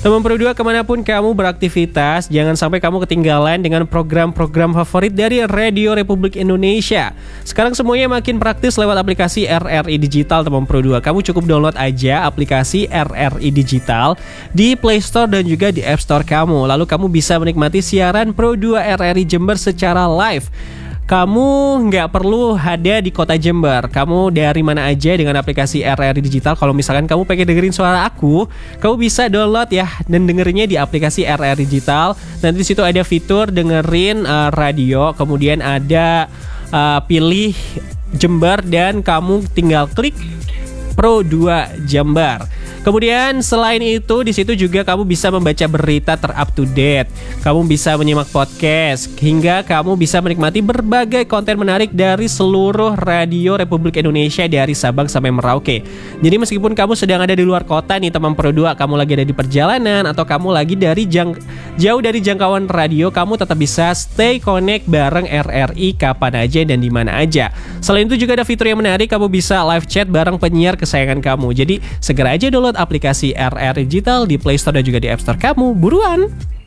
Teman Pro 2, kemanapun kamu beraktivitas, jangan sampai kamu ketinggalan dengan program-program favorit dari Radio Republik Indonesia. Sekarang semuanya makin praktis lewat aplikasi RRI Digital, teman Pro 2. Kamu cukup download aja aplikasi RRI Digital di Play Store dan juga di App Store kamu. Lalu kamu bisa menikmati siaran Pro 2 RRI Jember secara live. Kamu nggak perlu ada di kota Jember. Kamu dari mana aja dengan aplikasi RRI Digital. Kalau misalkan kamu pengen dengerin suara aku, kamu bisa download ya dan dengerinnya di aplikasi RRI Digital. Nanti di situ ada fitur dengerin radio, kemudian ada pilih Jember dan kamu tinggal klik Pro 2 Jember. Kemudian selain itu di situ juga kamu bisa membaca berita ter-up to date. Kamu bisa menyimak podcast hingga kamu bisa menikmati berbagai konten menarik dari seluruh radio Republik Indonesia dari Sabang sampai Merauke. Jadi meskipun kamu sedang ada di luar kota nih teman Pro 2, kamu lagi ada di perjalanan atau kamu lagi jauh dari jangkauan radio, kamu tetap bisa stay connect bareng RRI kapan aja dan di mana aja. Selain itu juga ada fitur yang menarik, kamu bisa live chat bareng penyiar kesayangan kamu. Jadi segera aja download aplikasi RRI Digital di Play Store dan juga di App Store kamu. Buruan!